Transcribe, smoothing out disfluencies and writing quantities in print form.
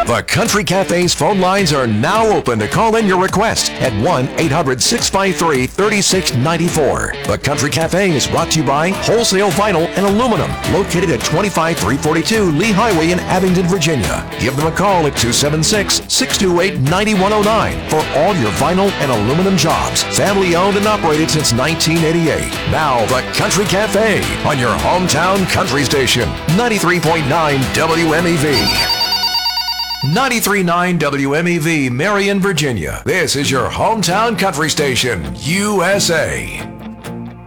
The Country Cafe's phone lines are now open to call in your request at 1-800-653-3694. The Country Cafe is brought to you by Wholesale Vinyl and Aluminum, located at 25342 Lee Highway in Abingdon, Virginia. Give them a call at 276-628-9109 for all your vinyl and aluminum jobs. Family owned and operated since 1988. Now, The Country Cafe on your hometown country station, 93.9 WMEV. 93.9 WMEV, Marion, Virginia. This is your hometown country station, USA.